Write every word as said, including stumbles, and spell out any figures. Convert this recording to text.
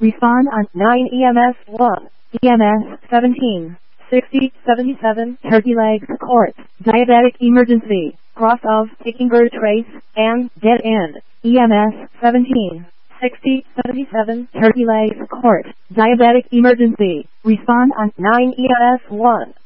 Respond on nine E M S one. E M S seventeen. sixty seventy-seven Turkey Legs Court. Diabetic emergency. Cross of taking bird trace and dead end. E M S seventeen. sixty seventy-seven Turkey Legs Court. Diabetic emergency. Respond on nine E M S one.